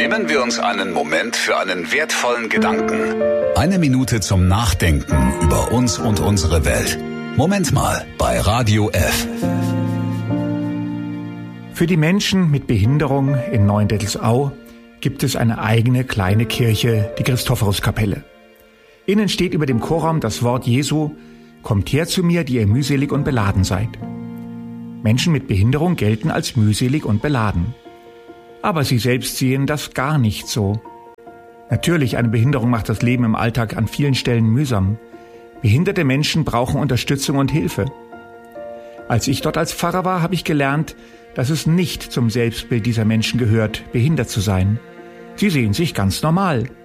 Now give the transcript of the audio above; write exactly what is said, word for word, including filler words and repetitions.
Nehmen wir uns einen Moment für einen wertvollen Gedanken. Eine Minute zum Nachdenken über uns und unsere Welt. Moment mal bei Radio F. Für die Menschen mit Behinderung in Neuendettelsau gibt es eine eigene kleine Kirche, die Christophoruskapelle. Innen steht über dem Chorraum das Wort Jesu: Kommt her zu mir, die ihr mühselig und beladen seid. Menschen mit Behinderung gelten als mühselig und beladen. Aber sie selbst sehen das gar nicht so. Natürlich, eine Behinderung macht das Leben im Alltag an vielen Stellen mühsam. Behinderte Menschen brauchen Unterstützung und Hilfe. Als ich dort als Pfarrer war, habe ich gelernt, dass es nicht zum Selbstbild dieser Menschen gehört, behindert zu sein. Sie sehen sich ganz normal.